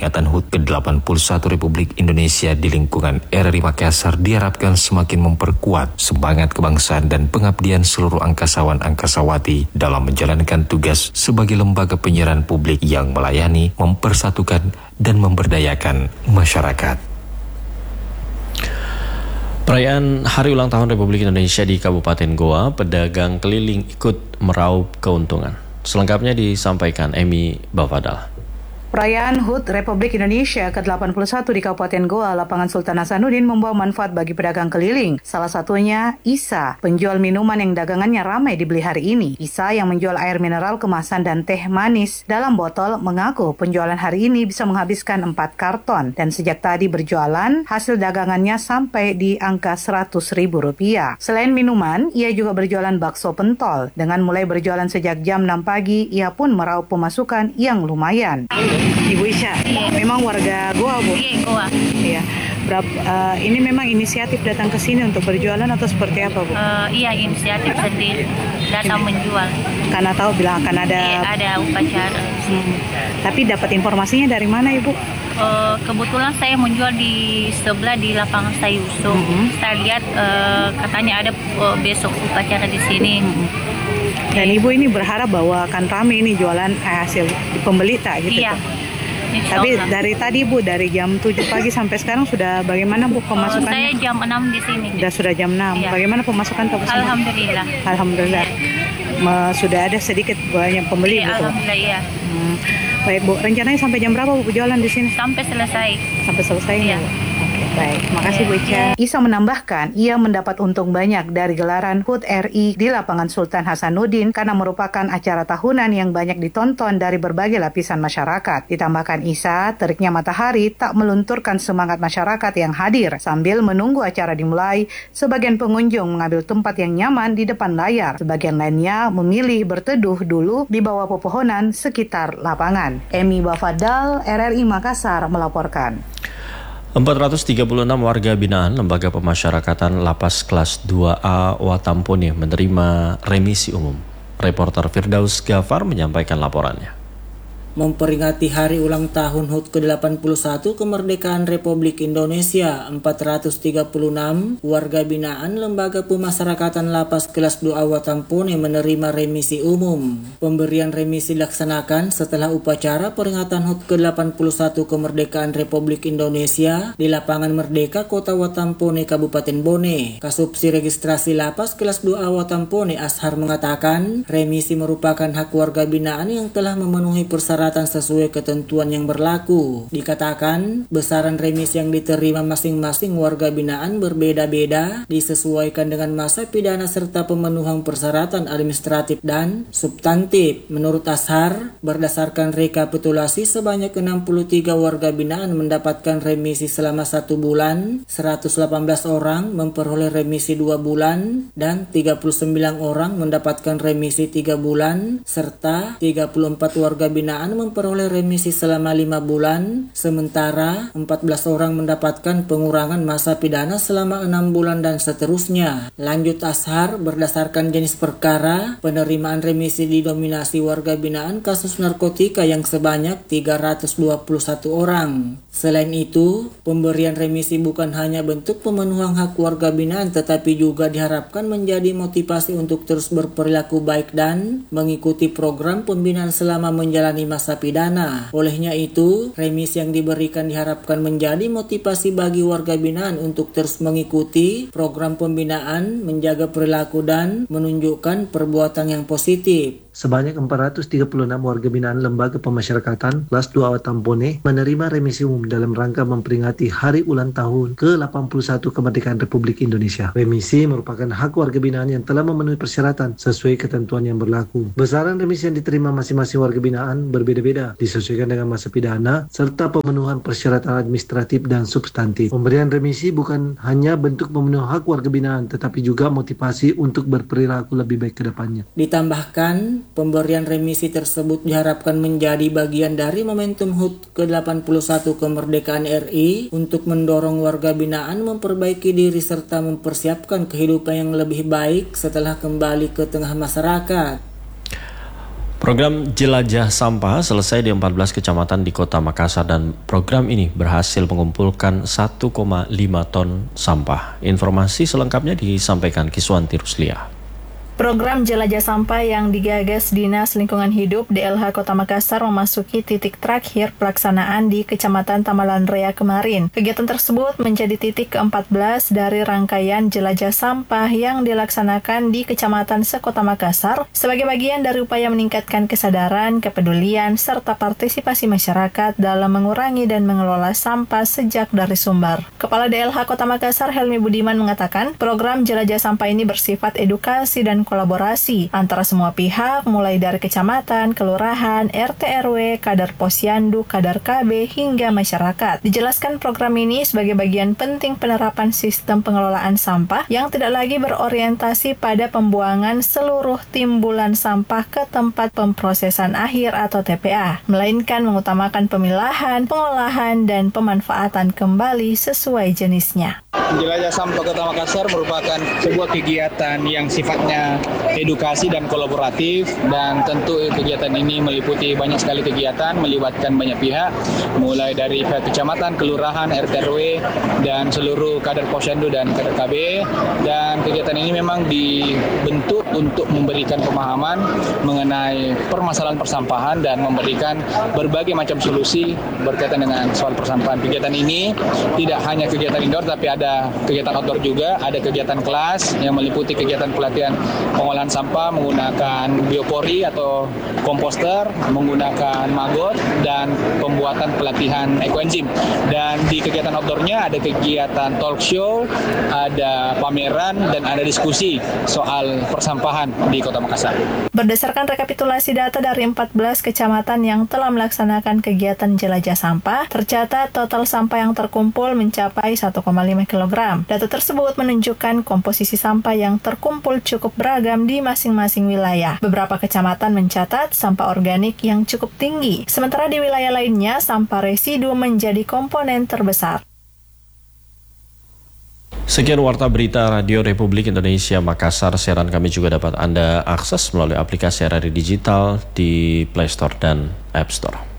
Peringatan HUT ke-81 Republik Indonesia di lingkungan RRI Makassar diharapkan semakin memperkuat semangat kebangsaan dan pengabdian seluruh angkasawan-angkasawati dalam menjalankan tugas sebagai lembaga penyiaran publik yang melayani, mempersatukan, dan memberdayakan masyarakat. Perayaan Hari Ulang Tahun Republik Indonesia di Kabupaten Goa, pedagang keliling ikut meraup keuntungan. Selengkapnya disampaikan Emi Bafadal. Perayaan HUT Republik Indonesia ke-81 di Kabupaten Goa, Lapangan Sultan Hasanuddin membawa manfaat bagi pedagang keliling. Salah satunya Isa, penjual minuman yang dagangannya ramai dibeli hari ini. Isa yang menjual air mineral kemasan dan teh manis dalam botol mengaku penjualan hari ini bisa menghabiskan 4 karton. Dan sejak tadi berjualan, hasil dagangannya sampai di angka Rp100.000. Selain minuman, ia juga berjualan bakso pentol. Dengan mulai berjualan sejak jam 6 pagi, ia pun meraup pemasukan yang lumayan. Ibu Isya, memang warga Goa, Bu? Iya, Goa. Iya. Ini memang inisiatif datang ke sini untuk berjualan atau seperti apa, Bu? Iya, inisiatif sendiri datang menjual. Karena tahu bilang akan ada... Iya, ada upacara. Tapi dapat informasinya dari mana, Ibu? Kebetulan saya menjual di sebelah di lapangan Sayuso. Saya lihat katanya ada besok upacara di sini. Dan Ibu ini berharap bahwa akan ramai ini jualan hasil pembeli tak gitu? Iya. Tapi dari tadi Bu, dari jam 7 pagi sampai sekarang sudah bagaimana Bu pemasukannya? Saya jam 6 di sini. Sudah jam 6. Iya. Bagaimana pemasukan Pak? Alhamdulillah. Alhamdulillah. Iya. Sudah ada sedikit banyak pembeli Bu? Alhamdulillah, iya. Baik Bu, rencananya sampai jam berapa Bu jualan di sini? Sampai selesai. Sampai selesai? Iya. Baik, makasih Bu Ica. Isa menambahkan, ia mendapat untung banyak dari gelaran HUT RI di Lapangan Sultan Hasanuddin karena merupakan acara tahunan yang banyak ditonton dari berbagai lapisan masyarakat. Ditambahkan Isa, teriknya matahari tak melunturkan semangat masyarakat yang hadir. Sambil menunggu acara dimulai, sebagian pengunjung mengambil tempat yang nyaman di depan layar. Sebagian lainnya memilih berteduh dulu di bawah pepohonan sekitar lapangan. Emi Bafadal, RRI Makassar melaporkan. 436 warga binaan Lembaga Pemasyarakatan Lapas Kelas 2A Watampone menerima remisi umum. Reporter Firdaus Gafar menyampaikan laporannya. Memperingati hari ulang tahun HUT ke-81 kemerdekaan Republik Indonesia 436, warga binaan Lembaga Pemasyarakatan Lapas Kelas 2A Watampone menerima remisi umum. Pemberian remisi dilaksanakan setelah upacara peringatan HUT ke-81 kemerdekaan Republik Indonesia di Lapangan Merdeka Kota Watampone, Kabupaten Bone. Kasubsi Registrasi Lapas Kelas 2A Watampone Ashar mengatakan, remisi merupakan hak warga binaan yang telah memenuhi persyaratan sesuai ketentuan yang berlaku. Dikatakan, besaran remisi yang diterima masing-masing warga binaan berbeda-beda, disesuaikan dengan masa pidana serta pemenuhan persyaratan administratif dan substantif. Menurut Ashar, berdasarkan rekapitulasi sebanyak 63 warga binaan mendapatkan remisi selama 1 bulan, 118 orang memperoleh remisi 2 bulan, dan 39 orang mendapatkan remisi 3 bulan, serta 34 warga binaan memperoleh remisi selama 5 bulan, sementara 14 orang mendapatkan pengurangan masa pidana selama 6 bulan dan seterusnya. Lanjut Ashar, berdasarkan jenis perkara, penerimaan remisi didominasi warga binaan kasus narkotika yang sebanyak 321 orang. Selain itu, pemberian remisi bukan hanya bentuk pemenuhan hak warga binaan tetapi juga diharapkan menjadi motivasi untuk terus berperilaku baik dan mengikuti program pembinaan selama menjalani masa pidana. Olehnya itu, remisi yang diberikan diharapkan menjadi motivasi bagi warga binaan untuk terus mengikuti program pembinaan, menjaga perilaku dan menunjukkan perbuatan yang positif. Sebanyak 436 warga binaan Lembaga Pemasyarakatan Kelas 2 Watampone menerima remisi umum dalam rangka memperingati Hari Ulang Tahun ke-81 Kemerdekaan Republik Indonesia. Remisi merupakan hak warga binaan yang telah memenuhi persyaratan sesuai ketentuan yang berlaku. Besaran remisi yang diterima masing-masing warga binaan berbeda-beda, disesuaikan dengan masa pidana serta pemenuhan persyaratan administratif dan substantif. Pemberian remisi bukan hanya bentuk pemenuhan hak warga binaan tetapi juga motivasi untuk berperilaku lebih baik ke depannya. Ditambahkan, pemberian remisi tersebut diharapkan menjadi bagian dari momentum HUT ke-81 kemerdekaan RI untuk mendorong warga binaan memperbaiki diri serta mempersiapkan kehidupan yang lebih baik setelah kembali ke tengah masyarakat. Program Jelajah Sampah selesai di 14 kecamatan di Kota Makassar dan program ini berhasil mengumpulkan 1,5 ton sampah. Informasi selengkapnya disampaikan Kiswanti Ruslia. Program Jelajah Sampah yang digagas Dinas Lingkungan Hidup DLH Kota Makassar memasuki titik terakhir pelaksanaan di Kecamatan Tamalan Rea kemarin. Kegiatan tersebut menjadi titik ke-14 dari rangkaian Jelajah Sampah yang dilaksanakan di Kecamatan sekota Makassar sebagai bagian dari upaya meningkatkan kesadaran, kepedulian, serta partisipasi masyarakat dalam mengurangi dan mengelola sampah sejak dari sumber. Kepala DLH Kota Makassar Helmi Budiman mengatakan, program Jelajah Sampah ini bersifat edukasi dan kolaborasi antara semua pihak, mulai dari kecamatan, kelurahan, RT RW, kadar posyandu, kadar KB, hingga masyarakat. Dijelaskan program ini sebagai bagian penting penerapan sistem pengelolaan sampah yang tidak lagi berorientasi pada pembuangan seluruh timbulan sampah ke tempat pemprosesan akhir atau TPA, melainkan mengutamakan pemilahan, pengolahan, dan pemanfaatan kembali sesuai jenisnya. Jelajah Sampah Kota Makassar merupakan sebuah kegiatan yang sifatnya edukasi dan kolaboratif, dan tentu kegiatan ini meliputi banyak sekali kegiatan, melibatkan banyak pihak, mulai dari pihak kecamatan, kelurahan, RT RW, dan seluruh kader posyandu dan kader KB. Dan kegiatan ini memang dibentuk untuk memberikan pemahaman mengenai permasalahan persampahan dan memberikan berbagai macam solusi berkaitan dengan soal persampahan. Kegiatan ini tidak hanya kegiatan indoor, tapi ada kegiatan outdoor juga, ada kegiatan kelas yang meliputi kegiatan pelatihan pengolahan sampah menggunakan biopori atau komposter, menggunakan maggot, dan pembuatan pelatihan ekoenzim. Dan di kegiatan outdoornya ada kegiatan talk show, ada pameran, dan ada diskusi soal persampahan di Kota Makassar. Berdasarkan rekapitulasi data dari 14 kecamatan yang telah melaksanakan kegiatan jelajah sampah, tercatat total sampah yang terkumpul mencapai 1,5 kg. Data tersebut menunjukkan komposisi sampah yang terkumpul cukup beragam di masing-masing wilayah. Beberapa kecamatan mencatat sampah organik yang cukup tinggi, sementara di wilayah lainnya sampah residu menjadi komponen terbesar. Sekian Warta Berita Radio Republik Indonesia Makassar. Siaran kami juga dapat Anda akses melalui aplikasi RRI Digital di Play Store dan App Store.